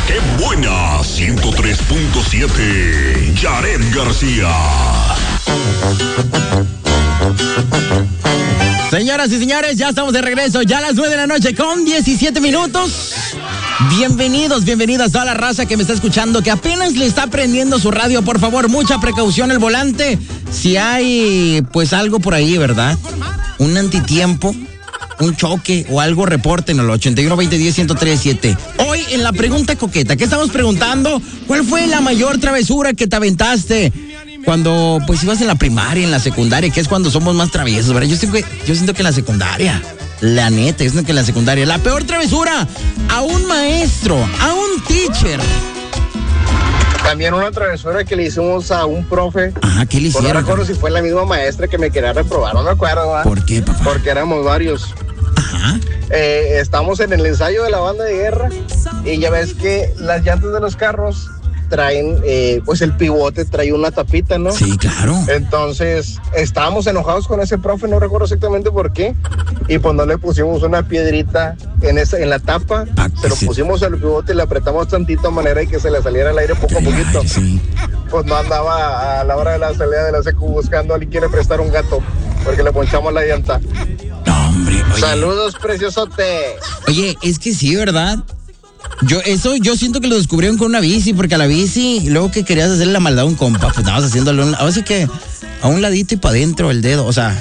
¡Qué buena! 103.7, Yaret García. Señoras y señores, ya estamos de regreso, ya a las 9 de la noche con 17 minutos. Bienvenidos, bienvenidas a toda la raza que me está escuchando, que apenas le está prendiendo su radio. Por favor, mucha precaución al volante. Si hay, pues, algo por ahí, ¿verdad? Un antitiempo, un choque o algo, repórtenlo al 81-20-10-103-7. Hoy en la pregunta coqueta, ¿qué estamos preguntando? ¿Cuál fue la mayor travesura que te aventaste cuando, pues, ibas en la primaria, en la secundaria, que es cuando somos más traviesos, ¿verdad? Yo siento que en la secundaria, la neta, yo siento que en la secundaria, la peor travesura a un maestro, a un teacher. También una travesura que le hicimos a un profe. Ajá, ¿qué le hicieron? No recuerdo si fue la misma maestra que me quería reprobar, no me acuerdo, ¿verdad? ¿Por qué, papá? Porque éramos varios. Ajá. Estamos en el ensayo de la banda de guerra y ya ves que las llantas de los carros traen, pues el pivote trae una tapita, ¿no? Sí, claro. Entonces, estábamos enojados con ese profe, no recuerdo exactamente por qué, y pues no le pusimos una piedrita en la tapa, se lo pusimos al pivote y le apretamos tantito a manera de que se le saliera el aire poco a poquito. Sí. Pues no andaba a la hora de la salida de la secu buscando a alguien que quiere prestar un gato, porque le ponchamos la llanta. No, hombre, oye. Saludos, preciosote. Oye, es que sí, ¿verdad? Yo siento que lo descubrieron con una bici, porque a la bici, y luego que querías hacerle la maldad a un compa, pues estabas haciéndole ahora sí que a un ladito y para adentro el dedo, o sea,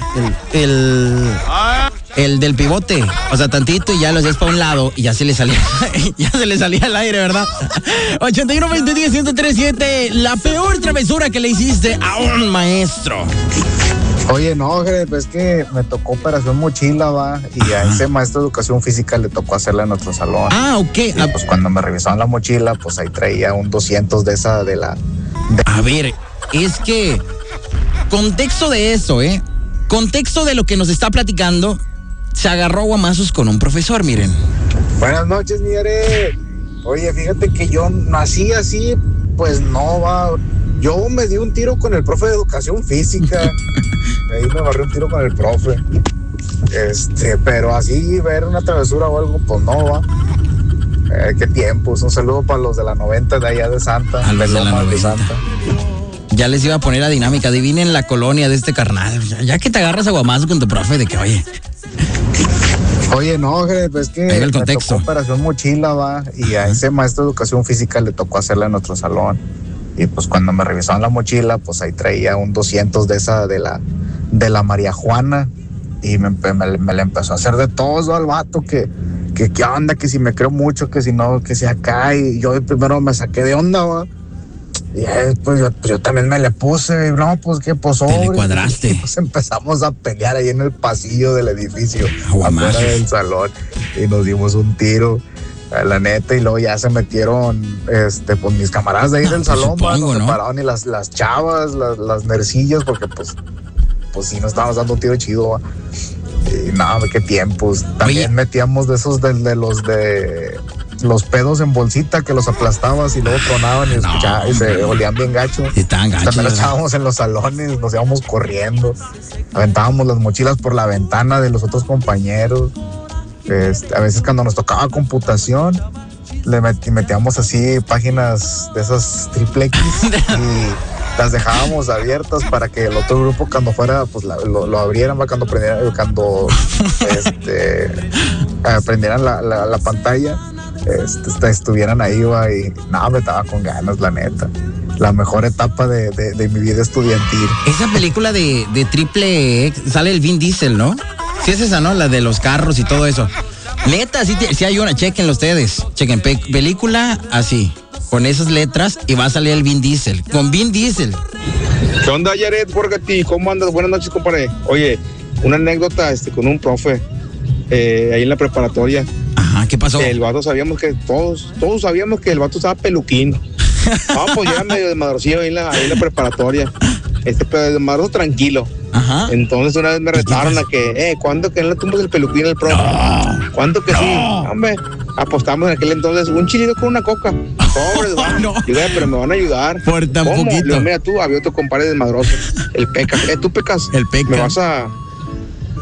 el del pivote, o sea, tantito y ya lo hacías para un lado y ya se le salía el aire, ¿verdad? 81-20-10-103-7, la peor travesura que le hiciste a un maestro. Oye, no, pues que me tocó operación mochila, va, y a ese maestro de educación física le tocó hacerla en nuestro salón. Ah, ok. Y pues cuando me revisaron la mochila, pues ahí traía un 200 de esa de la... A ver, es que contexto de eso, contexto de lo que nos está platicando, se agarró a guamazos con un profesor, miren. Buenas noches, mi Yaret. Oye, fíjate que yo nací así, pues no, va. Yo me di un tiro con el profe de educación física. Ahí me agarré un tiro con el profe. Pero así ver una travesura o algo, pues no, va. Qué tiempos. Un saludo para los de la 90 de allá de Santa. A los de la 90. De Santa. Ya les iba a poner la dinámica. Adivinen la colonia de este carnal. Ya que te agarras a guamazos con tu profe, de que, Oye, no, pues que ahí va el contexto. Me tocó operación mochila, va, y a ese maestro de educación física le tocó hacerla en nuestro salón. Y pues cuando me revisaron la mochila, pues ahí traía un 200 de esa de la María Juana, y me le empezó a hacer de todo al vato, que qué onda, que si me creo mucho, que si no, que si acá, y yo primero me saqué de onda, va. Y pues yo también me le puse, no, pues qué, pues sobre. Te le cuadraste. Y pues empezamos a pelear ahí en el pasillo del edificio, afuera del salón, y nos dimos un tiro, la neta, y luego ya se metieron, pues mis camaradas de ahí del salón, supongo, nos ¿no? separaron, y las chavas, las nercillas, porque pues sí nos estábamos dando un tiro chido, va. Y nada, qué tiempos. También metíamos de esos de los pedos en bolsita, que los aplastabas y luego tronaban y se olían bien gachos. Y estaban gachos. También los echábamos en los salones, nos íbamos corriendo, aventábamos las mochilas por la ventana de los otros compañeros. A veces cuando nos tocaba computación, le metíamos así páginas de esas triple X y las dejábamos abiertas para que el otro grupo cuando fuera, pues lo abrieran, cuando prendieran la pantalla, estuvieran ahí, va, y nada, me estaba con ganas, la neta. La mejor etapa de mi vida estudiantil. Esa película de Triple X, sale el Vin Diesel, ¿no? Sí es esa, ¿no? La de los carros y todo eso. Neta, sí hay una, chequenlo ustedes. Chequen, película así, con esas letras, y va a salir el Vin Diesel, con Vin Diesel. ¿Qué onda, Yaret? Borgati, ¿cómo andas? Buenas noches, compadre. Oye, una anécdota con un profe ahí en la preparatoria. Ajá, ¿qué pasó? El vato sabíamos que todos sabíamos que el vato estaba peluquín. Pues ya era medio desmadrocillo ahí en la preparatoria. Pero desmadroso tranquilo. Ajá. Entonces una vez me retaron a que, ¿cuándo que no le tumbas el peluquín al profe? No. ¿Cuándo que sí? Hombre, apostamos en aquel entonces un chilito con una coca. Pobres, va. No. Digo, pero me van a ayudar. Por tan ¿Cómo? poquito. Le digo, mira tú, había otro compadre desmadroso. El Pecas. ¿Tú Pecas? El Pecas. Me vas a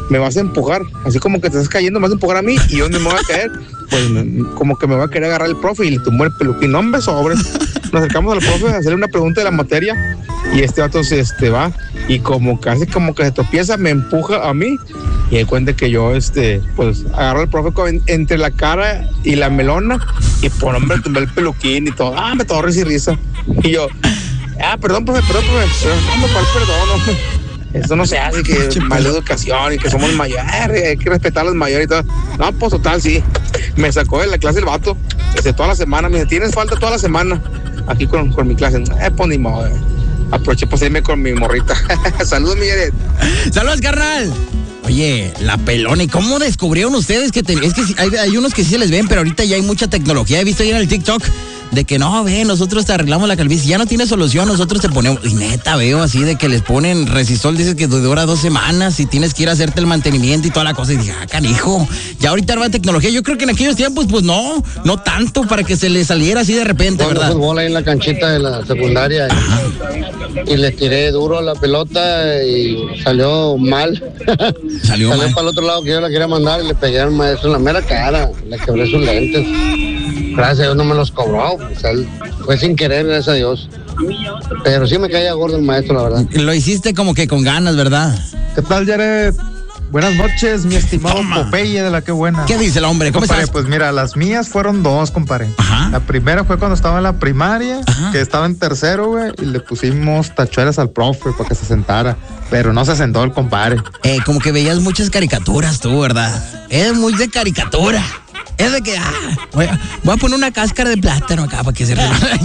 me vas a empujar, así como que te estás cayendo, me vas a empujar a mí, y ¿dónde me voy a caer? Pues como que me va a querer agarrar el profe y le tumbó el peluquín. Hombre, sobres. Nos acercamos al profe a hacerle una pregunta de la materia, y este vato se va, y como casi como que se tropieza, me empuja a mí, y de cuenta que yo, pues, agarro al profe entre la cara y la melona, y por hombre, tumbé el peluquín y todo. Me todo risa y risa. Y yo, perdón, profe, no, ¿cuál perdón? No? Eso no se hace, que mala educación y que somos mayores, hay que respetar a los mayores y todo. No, pues total, sí. Me sacó de la clase el vato, toda la semana. Me dice, tienes falta toda la semana aquí con mi clase. Pues ni modo. Aproveché para irme con mi morrita. Saludos, Miguel. Saludos, carnal. Oye, la pelona, ¿y cómo descubrieron ustedes que es que hay unos que sí se les ven, pero ahorita ya hay mucha tecnología? He visto ahí en el TikTok de que no, nosotros te arreglamos la calvicie, ya no tiene solución, nosotros te ponemos, y neta veo así de que les ponen Resistol, dices que dura 2 semanas y tienes que ir a hacerte el mantenimiento y toda la cosa, y dije, canijo, ya ahorita nueva tecnología. Yo creo que en aquellos tiempos, pues no tanto para que se le saliera así de repente, ¿verdad? Fútbol ahí en la canchita de la secundaria y le tiré duro a la pelota y salió mal. Salió mal. Para el otro lado que yo la quería mandar y le pegué al maestro en la mera cara, le quebré sus lentes. Gracias a Dios no me los cobró, o sea, fue sin querer, gracias a Dios. Pero sí me caía gordo el maestro, la verdad. Lo hiciste como que con ganas, ¿verdad? ¿Qué tal, Jared? Buenas noches, mi estimado Popeye de la que buena. ¿Qué dice el hombre? ¿Cómo compadre, estás? Pues mira, las mías fueron 2, compadre. Ajá. La primera fue cuando estaba en la primaria, que estaba en tercero, güey, y le pusimos tachuelas al profe para que se sentara. Pero no se sentó el compadre. Como que veías muchas caricaturas tú, ¿verdad? Es muy de caricatura. Es de que, voy a poner una cáscara de plátano acá para que se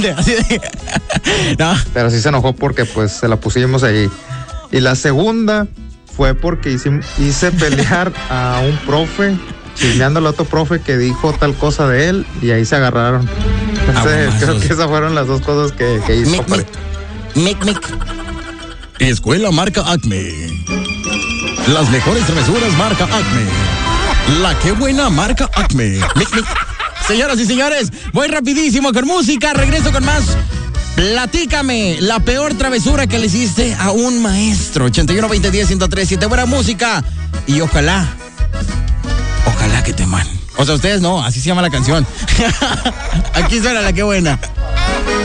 no. Pero sí se enojó porque pues se la pusimos ahí. Y la segunda fue porque hice pelear a un profe, chismeando al otro profe que dijo tal cosa de él, y ahí se agarraron. Entonces, creo que esas fueron las 2 cosas que hizo, compadre. Escuela marca Acme. Las mejores travesuras marca Acme. La que buena marca Acme. Señoras y señores, voy rapidísimo con música, regreso con más. Platícame la peor travesura que le hiciste a un maestro. 81-20-10-1037, buena música. Y ojalá que te man. O sea, ustedes no, así se llama la canción. Aquí suena La que buena.